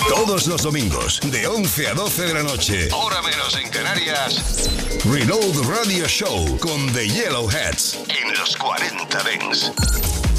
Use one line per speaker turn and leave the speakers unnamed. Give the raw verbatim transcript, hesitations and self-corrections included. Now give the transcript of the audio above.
Todos los domingos, de once a doce de la noche, hora menos en Canarias, Reload Radio Show con The Yellowheads en los cuarenta Dents.